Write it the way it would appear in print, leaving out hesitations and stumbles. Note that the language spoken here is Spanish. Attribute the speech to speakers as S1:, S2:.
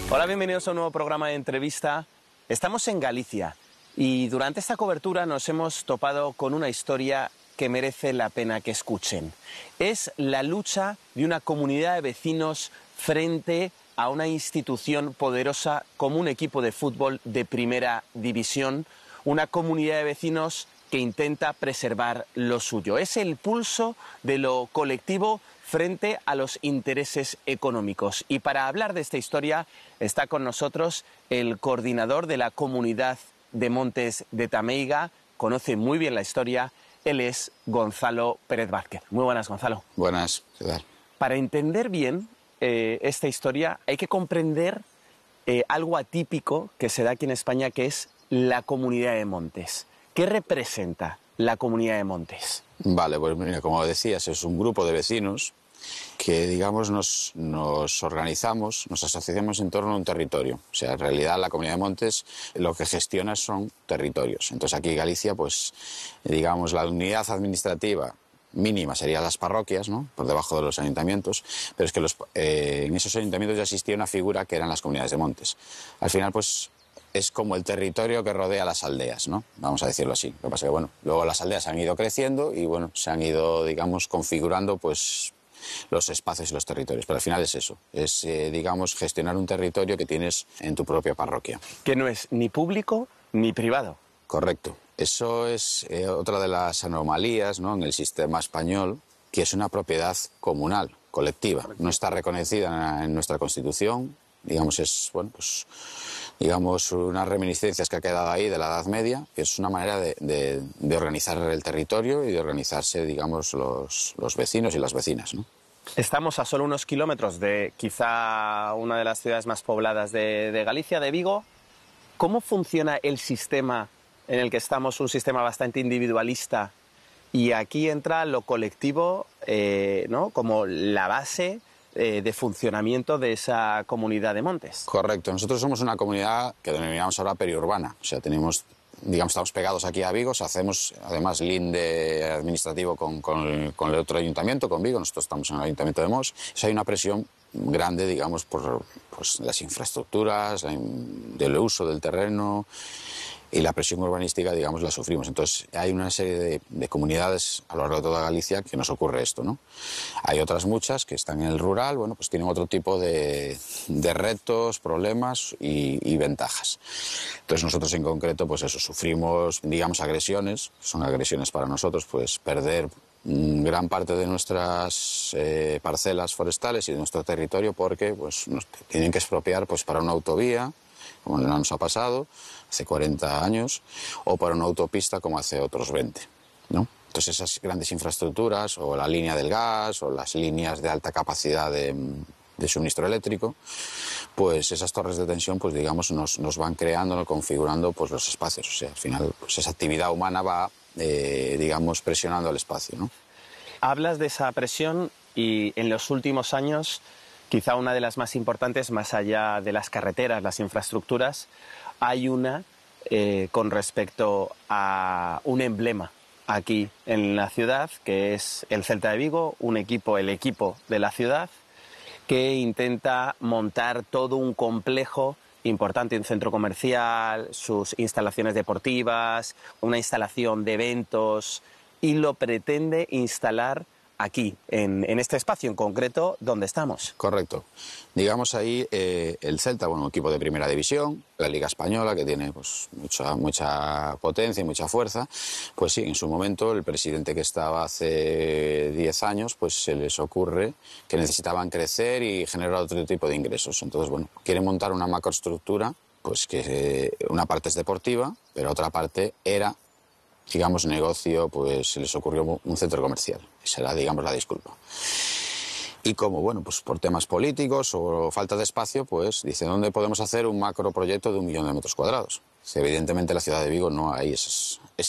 S1: Hola, bienvenidos a un nuevo programa de entrevista. Estamos en Galicia y durante esta cobertura nos hemos topado con una historia que merece la pena que escuchen. Es la lucha de una comunidad de vecinos frente a una institución poderosa como un equipo de fútbol de primera división, una comunidad de vecinos que intenta preservar lo suyo. Es el pulso de lo colectivo frente a los intereses económicos. Y para hablar de esta historia está con nosotros el coordinador de la comunidad de Montes de Tameiga, conoce muy bien la historia, él es Gonzalo Pérez Vázquez. Muy buenas, Gonzalo.
S2: Buenas, ¿qué tal?
S1: Para entender bien esta historia hay que comprender algo atípico que se da aquí en España, que es la Comunidad de Montes. ¿Qué representa la Comunidad de Montes?
S2: Vale, pues mira, como decías, es un grupo de vecinos que, digamos, nos organizamos, nos asociamos en torno a un territorio. O sea, en realidad la Comunidad de Montes lo que gestiona son territorios. Entonces aquí en Galicia, pues, digamos, la unidad administrativa mínima serían las parroquias, ¿no?, por debajo de los ayuntamientos, pero es que en esos ayuntamientos ya existía una figura que eran las comunidades de montes. Al final, pues, es como el territorio que rodea las aldeas, ¿no? Vamos a decirlo así. Lo que pasa es que, bueno, luego las aldeas han ido creciendo y, bueno, se han ido, digamos, configurando, pues, los espacios y los territorios. Pero al final es eso, es, digamos, gestionar un territorio que tienes en tu propia parroquia.
S1: Que no es ni público ni privado.
S2: Correcto. Eso es otra de las anomalías, ¿no?, en el sistema español, que es una propiedad comunal, colectiva. No está reconocida en nuestra Constitución. Digamos, es, bueno, pues, digamos, unas reminiscencias que ha quedado ahí de la Edad Media, que es una manera de organizar el territorio y de organizarse, digamos, los vecinos y las vecinas, ¿no?
S1: Estamos a solo unos kilómetros de quizá una de las ciudades más pobladas de Galicia, de Vigo. ¿Cómo funciona el sistema en el que estamos, un sistema bastante individualista? Y aquí entra lo colectivo, ¿no?, como la base de funcionamiento de esa comunidad de montes.
S2: Correcto. Nosotros somos una comunidad que denominamos ahora periurbana. O sea, tenemos, digamos, estamos pegados aquí a Vigo, hacemos además linde administrativo con el otro ayuntamiento, con Vigo. Nosotros estamos en el ayuntamiento de Mos. O sea, hay una presión grande, digamos, por, pues, las infraestructuras, del uso del terreno, y la presión urbanística, digamos, la sufrimos. Entonces, hay una serie de comunidades a lo largo de toda Galicia que nos ocurre esto, ¿no? Hay otras muchas que están en el rural, bueno, pues tienen otro tipo de retos, problemas y ventajas. Entonces, nosotros en concreto, pues eso, sufrimos, digamos, agresiones. Son agresiones para nosotros, pues perder gran parte de nuestras parcelas forestales y de nuestro territorio, porque, pues, nos tienen que expropiar, pues, para una autovía, como no nos ha pasado hace 40 años, o para una autopista como hace otros 20, ¿no? Entonces esas grandes infraestructuras, o la línea del gas, o las líneas de alta capacidad de suministro eléctrico, pues esas torres de tensión, pues digamos, nos van creando, configurando, pues los espacios. O sea, al final, pues esa actividad humana va, digamos, presionando el espacio, ¿no?
S1: Hablas de esa presión y en los últimos años, quizá una de las más importantes, más allá de las carreteras, las infraestructuras, hay una con respecto a un emblema aquí en la ciudad, que es el Celta de Vigo, el equipo de la ciudad, que intenta montar todo un complejo importante, un centro comercial, sus instalaciones deportivas, una instalación de eventos, y lo pretende instalar aquí, en este espacio en concreto donde estamos.
S2: Correcto. Digamos ahí el Celta, bueno, un equipo de primera división, la Liga Española, que tiene, pues, mucha potencia y mucha fuerza. Pues sí, en su momento el presidente que estaba hace 10 años, pues se les ocurre que necesitaban crecer y generar otro tipo de ingresos. Entonces, bueno, quieren montar una macroestructura, pues que una parte es deportiva, pero otra parte era, digamos, negocio, pues se les ocurrió un centro comercial. Esa era, digamos, la disculpa. Y como, bueno, pues por temas políticos o falta de espacio, pues dice, ¿dónde podemos hacer un macroproyecto de 1 millón de metros cuadrados? Evidentemente en la ciudad de Vigo no hay ese